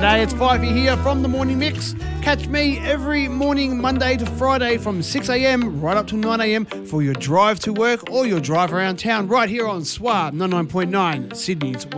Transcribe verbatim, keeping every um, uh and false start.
G'day, it's Fivey here from The Morning Mix. Catch me every morning, Monday to Friday from six a.m. right up till nine a.m. for your drive to work or your drive around town right here on S W A ninety-nine point nine, Sydney's